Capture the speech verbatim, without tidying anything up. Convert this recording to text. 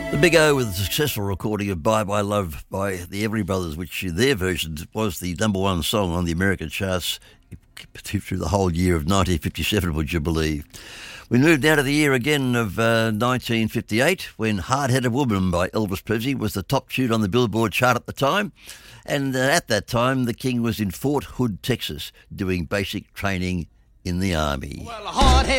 The Big O with a successful recording of Bye Bye Love by the Everly Brothers, which their version was the number one song on the American charts through the whole year of nineteen fifty-seven, would you believe? We moved now to the year again of uh, nineteen fifty-eight, when Hard-Headed Woman by Elvis Presley was the top tune on the Billboard chart at the time. And uh, at that time, the King was in Fort Hood, Texas, doing basic training in the Army. Well,